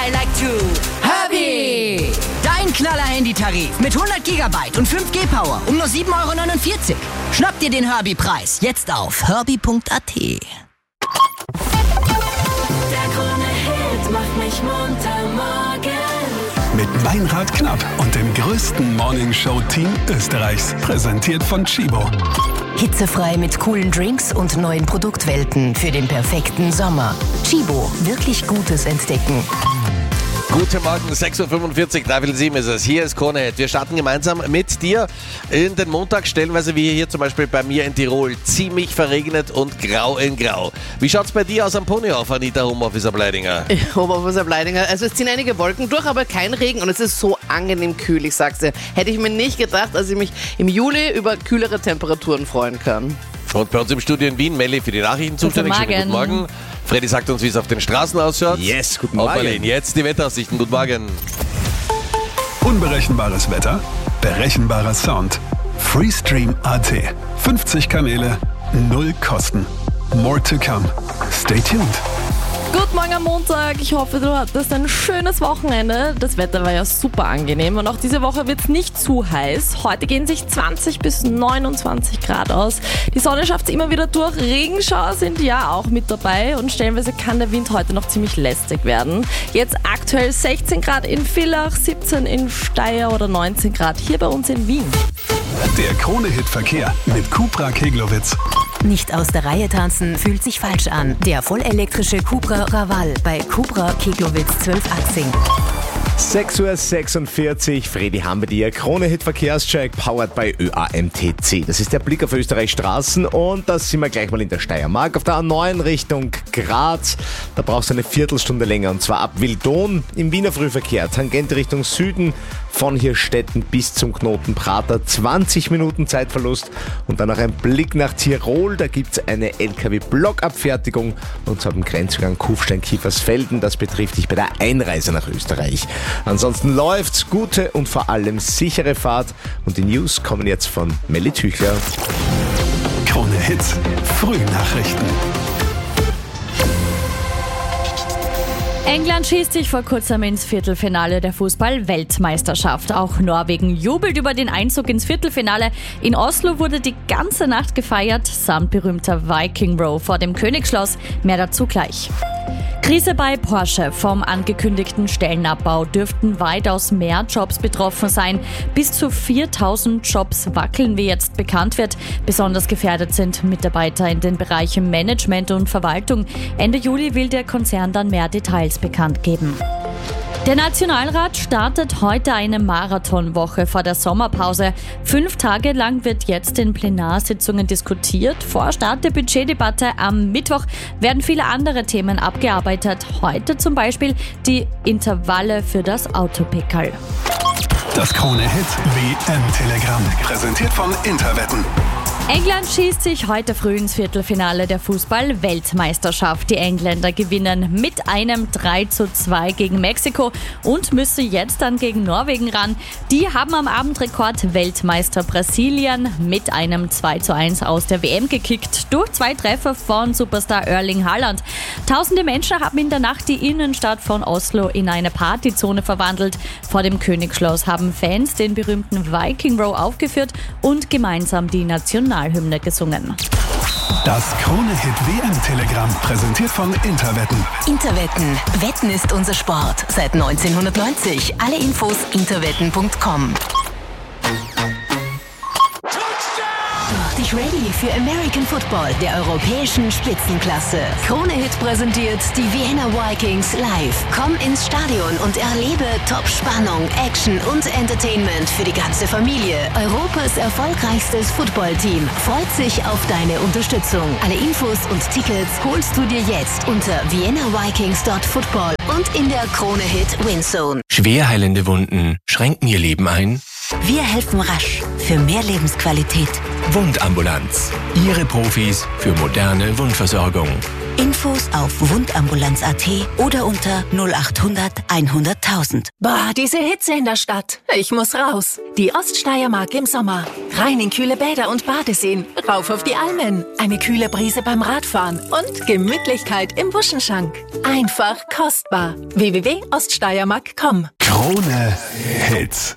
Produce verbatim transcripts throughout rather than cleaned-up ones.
I like to Herbie! Dein Knaller-Handy-Tarif mit hundert Gigabyte und fünf G Power um nur sieben Euro neunundvierzig. Schnapp dir den Herbie-Preis jetzt auf herbie punkt a t. Der Krone-Hit macht mich munter morgen. Mit Meinrad Knapp und dem größten Morningshow-Team Österreichs. Präsentiert von Chibo. Hitzefrei mit coolen Drinks und neuen Produktwelten für den perfekten Sommer. Chibo, wirklich Gutes entdecken. Guten Morgen, sechs Uhr fünfundvierzig, drei Viertel sieben ist es. Hier ist Krone. Wir starten gemeinsam mit dir in den Montag. Stellenweise wie hier zum Beispiel bei mir in Tirol. Ziemlich verregnet und grau in grau. Wie schaut's bei dir aus am Ponyhof, Anita Homeofficer-Bleidinger? Homeofficer-Bleidinger. Also es ziehen einige Wolken durch, aber kein Regen und es ist so angenehm kühl, ich sag's dir. Hätte ich mir nicht gedacht, dass ich mich im Juli über kühlere Temperaturen freuen kann. Und bei uns im Studio in Wien, Melli für die Nachrichten zuständig. Guten Schönen guten Morgen. Freddy sagt uns, wie es auf den Straßen ausschaut. Yes, guten Und Morgen. Marlene, jetzt die Wetteraussichten. Guten Morgen. Unberechenbares Wetter, berechenbarer Sound. Freestream Punkt a t. fünfzig Kanäle, null Kosten. More to come. Stay tuned. Guten Morgen am Montag. Ich hoffe, du hattest ein schönes Wochenende. Das Wetter war ja super angenehm und auch diese Woche wird es nicht zu heiß. Heute gehen sich zwanzig bis neunundzwanzig Grad aus. Die Sonne schafft es immer wieder durch. Regenschauer sind ja auch mit dabei und stellenweise kann der Wind heute noch ziemlich lästig werden. Jetzt aktuell sechzehn Grad in Villach, siebzehn in Steyr oder neunzehn Grad hier bei uns in Wien. Der Krone-Hit-Verkehr mit Cupra Keglowitz. Nicht aus der Reihe tanzen fühlt sich falsch an. Der vollelektrische Cupra Raval bei Cupra Keglowitz zwölf Achsing. sechs Uhr sechsundvierzig, Fredi haben wir dir. Krone-Hit-Verkehrscheck, powered by Ö A M T C. Das ist der Blick auf Österreichs Straßen und da sind wir gleich mal in der Steiermark. Auf der A neun Richtung Graz, da brauchst du eine Viertelstunde länger und zwar ab Wildon im Wiener Frühverkehr. Tangente Richtung Süden von Hirstetten bis zum Knoten Prater. zwanzig Minuten Zeitverlust und dann noch ein Blick nach Tirol. Da gibt es eine L K W-Blockabfertigung und zwar am Grenzübergang Kufstein-Kiefersfelden. Das betrifft dich bei der Einreise nach Österreich. Ansonsten läuft's, gute und vor allem sichere Fahrt. Und die News kommen jetzt von Melli Tüchler. Krone Hits, Frühnachrichten. England schießt sich vor kurzem ins Viertelfinale der Fußball-Weltmeisterschaft. Auch Norwegen jubelt über den Einzug ins Viertelfinale. In Oslo wurde die ganze Nacht gefeiert, samt berühmter Viking Row vor dem Königsschloss. Mehr dazu gleich. Krise bei Porsche. Vom angekündigten Stellenabbau dürften weitaus mehr Jobs betroffen sein. Bis zu viertausend Jobs wackeln, wie jetzt bekannt wird. Besonders gefährdet sind Mitarbeiter in den Bereichen Management und Verwaltung. Ende Juli will der Konzern dann mehr Details bekannt geben. Der Nationalrat startet heute eine Marathonwoche vor der Sommerpause. Fünf Tage lang wird jetzt in Plenarsitzungen diskutiert. Vor Start der Budgetdebatte am Mittwoch werden viele andere Themen abgearbeitet. Heute zum Beispiel die Intervalle für das Autopickerl. Das Krone-Hit W M-Telegramm. Präsentiert von Interwetten. England schießt sich heute früh ins Viertelfinale der Fußball-Weltmeisterschaft. Die Engländer gewinnen mit einem drei zu zwei gegen Mexiko und müssen jetzt dann gegen Norwegen ran. Die haben am Abend Rekord-Weltmeister Brasilien mit einem zwei zu eins aus der W M gekickt. Durch zwei Treffer von Superstar Erling Haaland. Tausende Menschen haben in der Nacht die Innenstadt von Oslo in eine Partyzone verwandelt. Vor dem Königsschloss haben Fans den berühmten Viking Row aufgeführt und gemeinsam die Nationalhymne gesungen. Das Krone-Hit W M-Telegramm, präsentiert von Interwetten. Interwetten. Wetten ist unser Sport. Seit neunzehnhundertneunzig. Alle Infos interwetten punkt com. Mach dich ready für American Football der europäischen Spitzenklasse. Krone-Hit präsentiert die Vienna Vikings live. Komm ins Stadion und erlebe Top-Spannung, Action und Entertainment für die ganze Familie. Europas erfolgreichstes Footballteam freut sich auf deine Unterstützung. Alle Infos und Tickets holst du dir jetzt unter vienna vikings punkt football und in der Krone-Hit Winzone. Schwerheilende Wunden schränken ihr Leben ein? Wir helfen rasch für mehr Lebensqualität. Wundambulanz. Ihre Profis für moderne Wundversorgung. Infos auf wundambulanz punkt at oder unter null achthundert hunderttausend. Boah, diese Hitze in der Stadt. Ich muss raus. Die Oststeiermark im Sommer. Rein in kühle Bäder und Badeseen. Rauf auf die Almen. Eine kühle Brise beim Radfahren. Und Gemütlichkeit im Buschenschank. Einfach kostbar. w w w punkt oststeiermark punkt com. Krone Hits.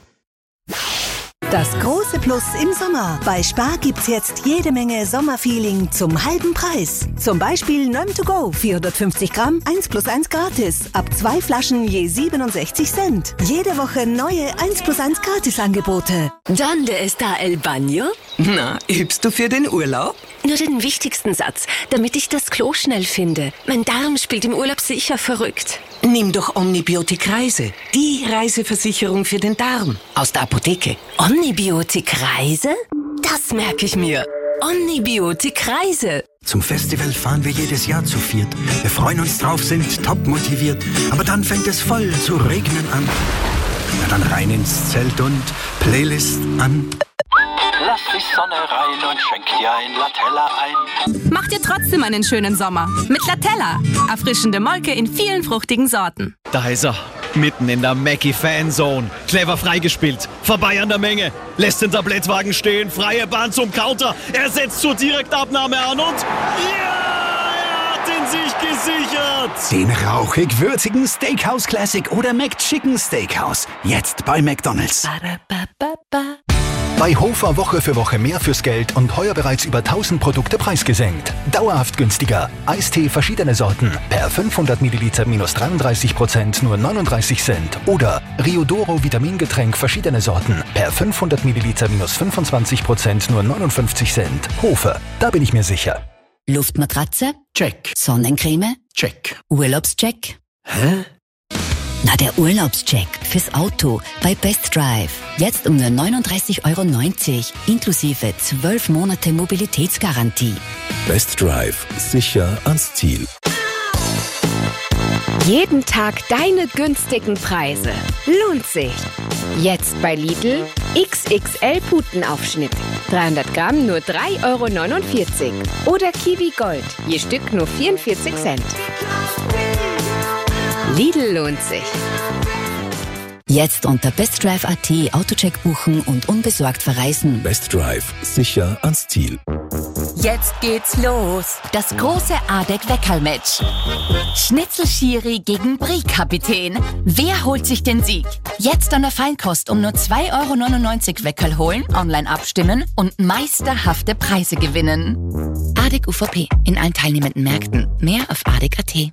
Das große Plus im Sommer. Bei Spar gibt's jetzt jede Menge Sommerfeeling zum halben Preis. Zum Beispiel Nöm to go, vierhundertfünfzig Gramm, eins plus eins gratis. Ab zwei Flaschen je siebenundsechzig Cent. Jede Woche neue eins plus eins Gratisangebote. ¿Dónde está el baño? Na, übst du für den Urlaub? Nur den wichtigsten Satz, damit ich das Klo schnell finde. Mein Darm spielt im Urlaub sicher verrückt. Nimm doch Omnibiotik Reise. Die Reiseversicherung für den Darm. Aus der Apotheke. Omnibiotik Reise? Das merke ich mir. Omnibiotik Reise. Zum Festival fahren wir jedes Jahr zu viert. Wir freuen uns drauf, sind top motiviert. Aber dann fängt es voll zu regnen an. Na dann rein ins Zelt und Playlist an. Lass die Sonne rein und schenk dir ein Latella ein. Mach dir trotzdem einen schönen Sommer mit Latella. Erfrischende Molke in vielen fruchtigen Sorten. Da ist er, mitten in der Mackie-Fanzone. Clever freigespielt, vorbei an der Menge. Lässt den Tablettwagen stehen, freie Bahn zum Counter. Er setzt zur Direktabnahme an und... Ja! Er hat ihn sich gesichert! Den rauchig-würzigen Steakhouse Classic oder McChicken Steakhouse. Jetzt bei McDonald's. Ba-da-ba-ba-ba. Bei Hofer Woche für Woche mehr fürs Geld und heuer bereits über tausend Produkte preisgesenkt. Dauerhaft günstiger. Eistee verschiedene Sorten. Per fünfhundert Milliliter minus dreiunddreißig Prozent nur neununddreißig Cent. Oder Riodoro Vitamingetränk verschiedene Sorten. Per fünfhundert Milliliter minus fünfundzwanzig Prozent nur neunundfünfzig Cent. Hofer, da bin ich mir sicher. Luftmatratze? Check. Sonnencreme? Check. Urlaubscheck? Hä? Na, der Urlaubscheck fürs Auto bei Best Drive. Jetzt um nur neununddreißig Euro neunzig, inklusive zwölf Monate Mobilitätsgarantie. Best Drive. Sicher ans Ziel. Jeden Tag deine günstigen Preise. Lohnt sich. Jetzt bei Lidl X X L-Putenaufschnitt. dreihundert Gramm nur drei Euro neunundvierzig. Oder Kiwi Gold. Je Stück nur vierundvierzig Cent. Lidl lohnt sich. Jetzt unter bestdrive punkt at Autocheck buchen und unbesorgt verreisen. Best Drive. Sicher ans Ziel. Jetzt geht's los. Das große Adek-Weckerl-Match. Schnitzel-Schiri gegen Brie-Kapitän. Wer holt sich den Sieg? Jetzt an der Feinkost um nur zwei Euro neunundneunzig Weckerl holen, online abstimmen und meisterhafte Preise gewinnen. Adek U V P in allen teilnehmenden Märkten. Mehr auf adek punkt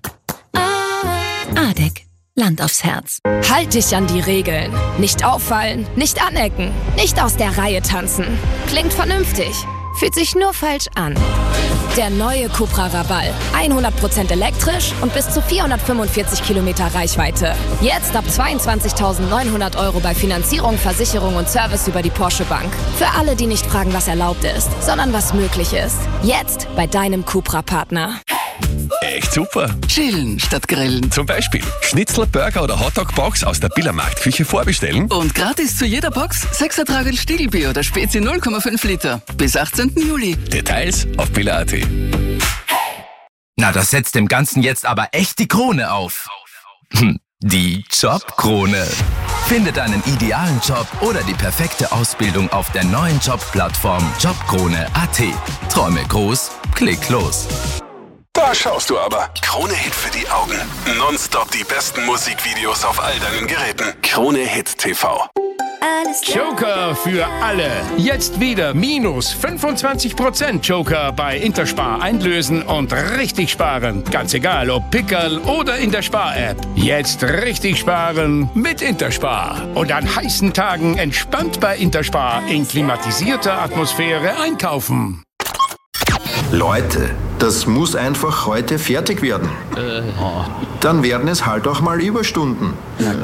at. Adek. Land aufs Herz. Halt dich an die Regeln. Nicht auffallen, nicht anecken, nicht aus der Reihe tanzen. Klingt vernünftig, fühlt sich nur falsch an. Der neue Cupra Raval. hundert Prozent elektrisch und bis zu vierhundertfünfundvierzig Kilometer Reichweite. Jetzt ab zweiundzwanzigtausendneunhundert Euro bei Finanzierung, Versicherung und Service über die Porsche Bank. Für alle, die nicht fragen, was erlaubt ist, sondern was möglich ist. Jetzt bei deinem Cupra-Partner. Echt super. Chillen statt grillen. Zum Beispiel Schnitzel, Burger oder Hotdog-Box aus der Billermarktküche vorbestellen. Und gratis zu jeder Box sechser Tragel Stiegelbier oder Spezi null Komma fünf Liter. Bis achtzehnten Juli. Details auf biller punkt at. Na, das setzt dem Ganzen jetzt aber echt die Krone auf. Hm, die Jobkrone. Finde deinen idealen Job oder die perfekte Ausbildung auf der neuen Jobplattform jobkrone punkt at. Träume groß, klick los. Da schaust du aber. Krone Hit für die Augen. Nonstop die besten Musikvideos auf all deinen Geräten. Krone Hit T V. Joker für alle. Jetzt wieder minus fünfundzwanzig Prozent Joker bei Interspar einlösen und richtig sparen. Ganz egal, ob Pickerl oder in der Spar-App. Jetzt richtig sparen mit Interspar. Und an heißen Tagen entspannt bei Interspar in klimatisierter Atmosphäre einkaufen. Leute, das muss einfach heute fertig werden. Äh. Dann werden es halt auch mal Überstunden.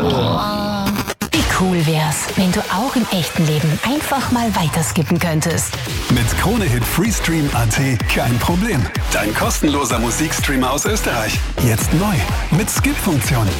Wie cool wär's, wenn du auch im echten Leben einfach mal weiterskippen könntest. Mit Krone Hit Freestream Punkt at kein Problem. Dein kostenloser Musikstreamer aus Österreich. Jetzt neu mit Skip-Funktion.